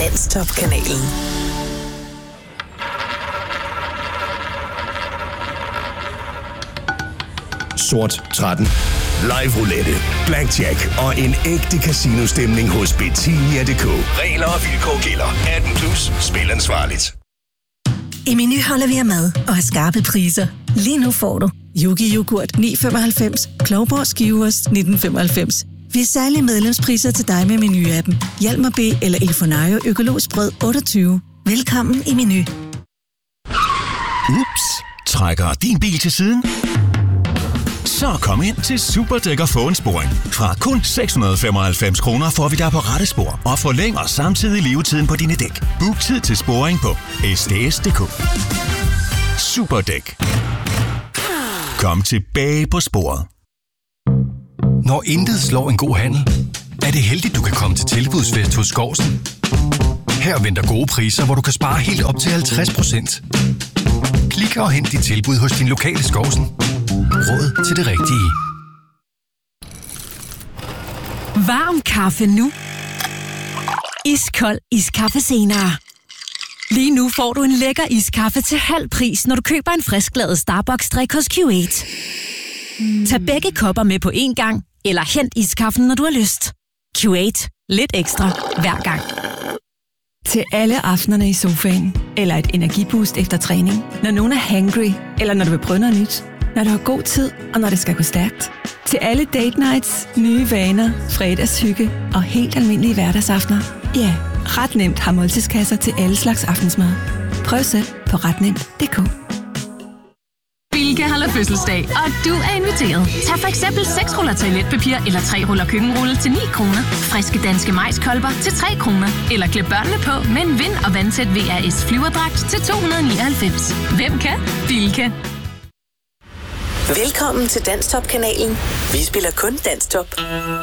Danstop-kanalen. Sort 13. Live roulette, blackjack og en ægte casino-stemning hos Betania.dk. Regler og vilkår gælder. 18+. Spil ansvarligt. I Meny holder vi af mad og har skarpe priser. Lige nu får du Yogi Yoghurt 9,95, Klovborg Skivers 19,95. Vi er særlige medlemspriser til dig med Meny-appen. Hjalmar B eller Elfonario Økologisk Brød 28. Velkommen i Meny. Ups, trækker din bil til siden? Så kom ind til Superdæk og få en sporing. Fra kun 695 kroner får vi dig på rette spor og forlænger samtidig levetiden på dine dæk. Book tid til sporing på sds.dk. Superdæk. Kom tilbage på sporet. Når intet slår en god handel, er det heldigt, du kan komme til tilbudsfest hos Skårsen. Her venter gode priser, hvor du kan spare helt op til 50%. Klik og hent dit tilbud hos din lokale Skårsen. Råd til det rigtige. Varm kaffe nu. Iskold iskaffe senere. Lige nu får du en lækker iskaffe til halv pris, når du køber en frisklavet Starbucks-drik hos Q8. Tag begge kopper med på én gang, eller hent iskaffen, når du har lyst. Q8. Lidt ekstra hver gang. Til alle aftenerne i sofaen, eller et energiboost efter træning, når nogen er hangry, eller når du vil prøve noget nyt. Når du har god tid, og når det skal gå stærkt. Til alle date nights, nye vaner, fredagshygge og helt almindelige hverdagsaftener. Ja, ret nemt har måltidskasser til alle slags aftensmad. Prøv selv på retnemt.dk. Bilka holder fødselsdag, og du er inviteret. Tag for eksempel 6 ruller toiletpapir eller 3 ruller køkkenrulle til 9 kroner. Friske danske majskolber til 3 kroner. Eller klæd børnene på med en vind- og vandtæt VRS flyverdragt til 299. Hvem kan? Bilka. Velkommen til Danstop-kanalen. Vi spiller kun Danstop.